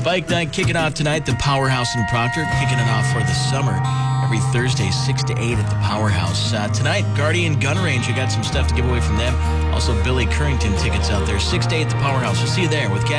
Bike night kicking off tonight. The Powerhouse in Proctor kicking it off for the summer. Every Thursday, 6 to 8 at the Powerhouse. Tonight, Guardian Gun Range. I got some stuff to give away from them. Also, Billy Currington tickets out there. 6 to 8 at the Powerhouse. We'll see you there with